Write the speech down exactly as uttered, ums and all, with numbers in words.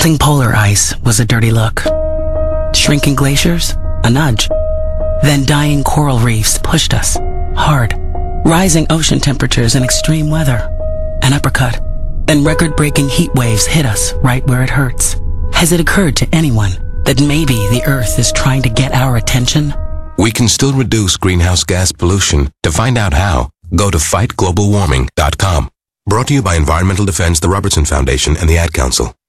Melting polar ice was a dirty look. Shrinking glaciers, a nudge. Then dying coral reefs pushed us, hard. Rising ocean temperatures and extreme weather, an uppercut. Then record-breaking heat waves hit us right where it hurts. Has it occurred to anyone that maybe the Earth is trying to get our attention? We can still reduce greenhouse gas pollution. To find out how, go to fight global warming dot com. Brought to you by Environmental Defense, the Robertson Foundation, and the Ad Council.